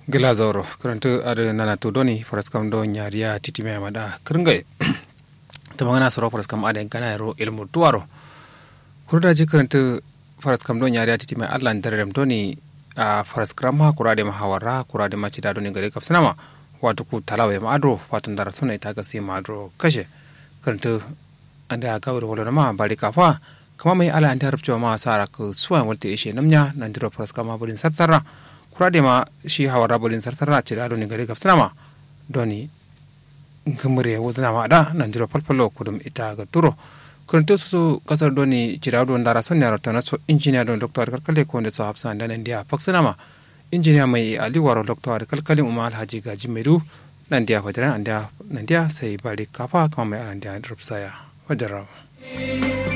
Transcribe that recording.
Gilazoro kuruntu ada nana tudoni faras kam do nyariya titime mada kringai tamangana soro faras kam ada kana ro ilmu tuaro kurda ji kuruntu faras kam do nyariya titime Allah ndarem doni a faras kramma kurade mahawara kurade macida doni gare kapsanama wato ku talawe ma adro wato ndara suna ita ga sai ma adro kashe kuruntu anda ga wuro wala ma bari kafa kama mai ala anda rubcewa ma sara ku suwan wata ishe namnya nan diro faras kama burin sattara kurade ma shi hawara bolin sartara ce da doni gare gafsana doni gumure wuzna ma da nan jiro falfalo kudum ita ga turo kurunto su kasar doni ci da don dara son yaro tana so injiniya don doctor kalkale ko ne so hafsa dan india faksana ma injiniya mai ali waro doctor kalkale umma alhaji gaji meru nan dia fadran nan dia sai bari kafa kama mai an dia rubsaya wajarawa